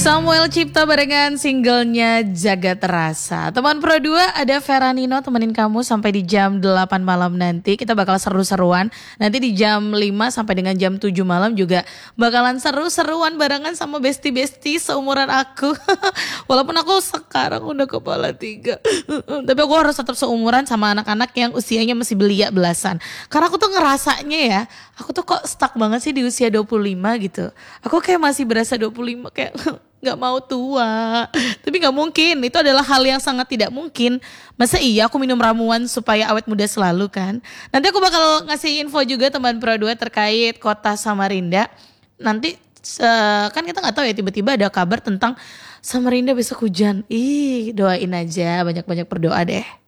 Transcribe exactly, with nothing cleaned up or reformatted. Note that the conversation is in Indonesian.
Samuel Cipta barengan singlenya Jaga Terasa. Teman Pro dua ada Vera Nino temenin kamu sampai di jam delapan malam nanti. Kita bakal seru-seruan. Nanti di jam lima sampai dengan jam tujuh malam juga bakalan seru-seruan barengan sama besti-besti seumuran aku. Walaupun aku sekarang udah kepala tiga. Tapi aku harus tetap seumuran sama anak-anak yang usianya masih belia belasan. Karena aku tuh ngerasanya ya, aku tuh kok stuck banget sih di usia dua puluh lima gitu. Aku kayak masih berasa dua puluh lima kayak gak mau tua. Tapi gak mungkin, itu adalah hal yang sangat tidak mungkin. Masa iya aku minum ramuan supaya awet muda selalu kan. Nanti aku bakal ngasih info juga teman Pro dua terkait kota Samarinda. Nanti uh, kan kita gak tahu ya, tiba-tiba ada kabar tentang Samarinda besok hujan. Ih, doain aja, banyak-banyak berdoa deh.